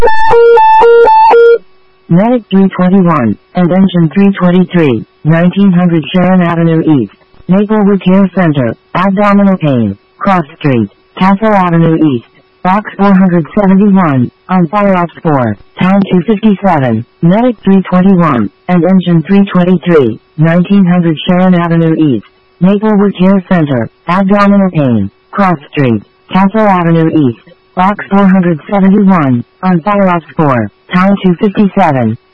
Medic 321, and Engine 323, 1900 Sharon Avenue East, Maplewood Care Center, abdominal pain, Cross Street, Castle Avenue East, Box 471, on Fire Ops 4, Town 257, Medic 321, and Engine 323, 1900 Sharon Avenue East, Maplewood Care Center, abdominal pain, Cross Street, Castle Avenue East, Box 471, on Fire Ops 4, Town 257.